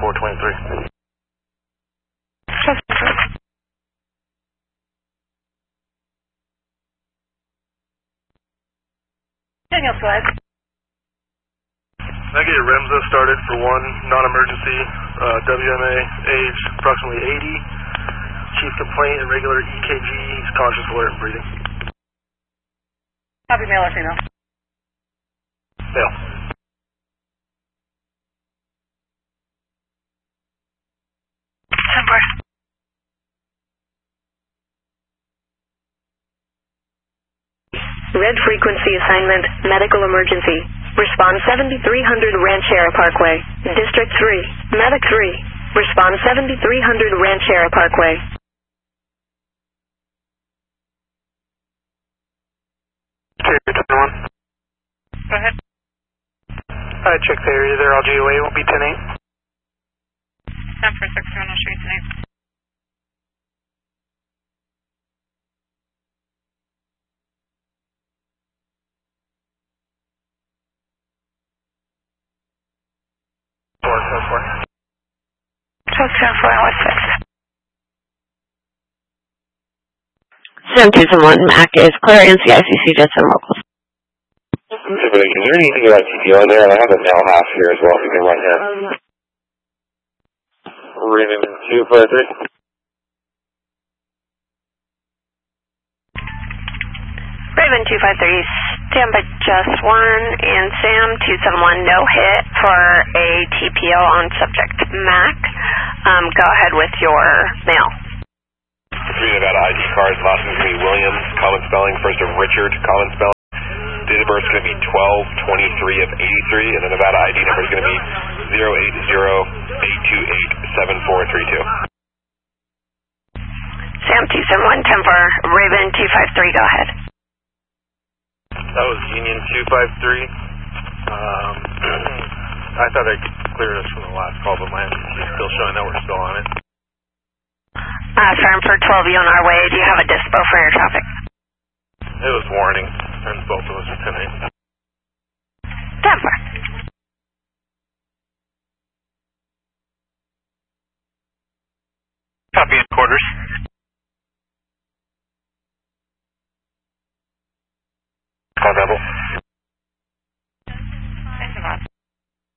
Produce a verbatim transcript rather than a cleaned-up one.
four twenty-three. Daniel, go ahead. Can I get your REMSA started for one non-emergency, uh, W M A, age approximately eighty, chief complaint, irregular E K G, he's conscious, alert, and breathing. Copy, male or female? Male. ten four. Red frequency assignment, medical emergency. Respond seventy-three hundred Ranchera Parkway. District three, Medic three. Respond seventy-three hundred Ranchera Parkway. Carrier ten one. Go ahead. Alright, check the area there, L G O A will be ten eight. ten four six one, I'll show you tonight. Four, so four. Twelve ten four, what's six? Sam two seven one, Mac is clear, N C I C C, just some locals. Is there anything about T P O in there? And I have a mail half here as well if you can run him. Raven two five three. Raven two five three, stand by just one, and Sam two seven one, no hit for a T P O on subject Mac. Um, go ahead with your mail. Three Nevada I D cards, last name's going to be Williams, common spelling, first of Richard, common spelling. Date of birth is going to be twelve twenty-three of eighty-three, and the Nevada I D number is going to be zero eight zero eight two eight seven four three two. Sam two seven one, ten four, Raven two five three, go ahead. That was Union two five three. Um, I thought I could clear this from the last call, but my M P T is still showing that we're still on it. Uh, firm for twelve E on our way. Do you have a dispo for your traffic? It was warning, and both of us are ten eight. ten four. Copy in quarters.